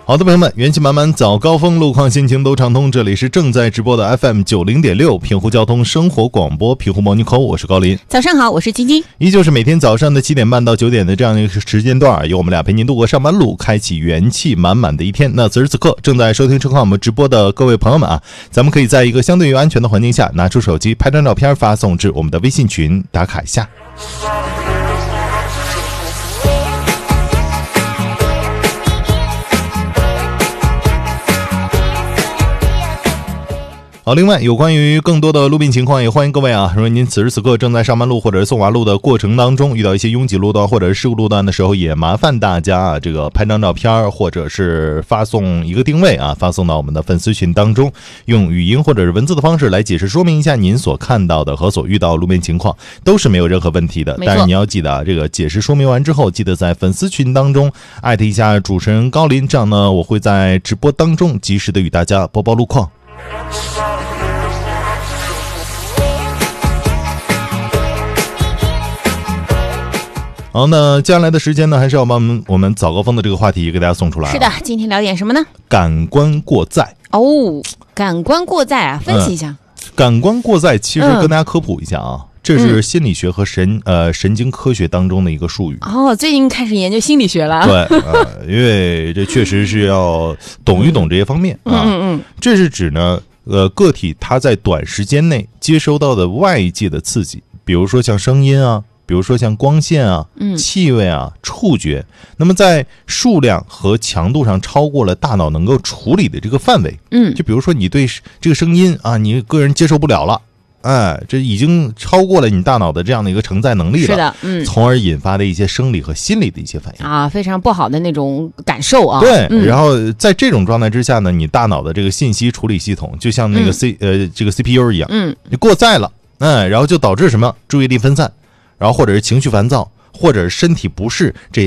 好的，朋友们，元气满满早高峰，路况心情都畅通。这里是正在直播的 FM90.6 平湖交通生活广播，平湖 Morning Call， 我是高林。 早上好，我是晶晶。 依旧是每天早上的7点半到9点的这样一个时间段，由我们俩陪您度过上班路，开启元气满满的一天。那此时此刻正在收听收看我们直播的各位朋友们啊，咱们可以在一个相对于安全的环境下，拿出手机拍张照片发送至我们的微信群，打卡一下。好，另外有关于更多的路面情况，也欢迎各位啊，如果您此时此刻正在上班路或者是送娃路的过程当中，遇到一些拥挤路段或者是事故路段的时候，也麻烦大家啊，这个拍张照片或者是发送一个定位啊，发送到我们的粉丝群当中，用语音或者是文字的方式来解释说明一下您所看到的和所遇到的路面情况，都是没有任何问题的。但是你要记得啊，这个解释说明完之后，记得在粉丝群当中艾特一下主持人高林，这样呢，我会在直播当中及时的与大家播报路况。好，那接下来的时间呢，还是要把我们早高峰的这个话题给大家送出来。 是的，今天聊点什么呢？ 感官过载。 哦，感官过载啊，分析一下。 感官过载其实跟大家科普一下啊，这是心理学和神经科学当中的一个术语。 哦，最近开始研究心理学了。 对，因为这确实是要懂一懂这些方面啊。这是指呢，个体它在短时间内接收到的外界的刺激，比如说像声音啊。比如说像光线啊、气味啊、触觉，那么在数量和强度上超过了大脑能够处理的这个范围。就比如说你对这个声音啊，你个人接受不了了，这已经超过了你大脑的这样的一个承载能力了。 是的， 从而引发的一些生理和心理的一些反应啊，非常不好的那种感受啊。 对，然后在这种状态之下呢，你大脑的这个信息处理系统就像那个这个 CPU 一样，你过载了，然后就导致什么注意力分散。然后或者是情绪烦躁，或者是身体不适，这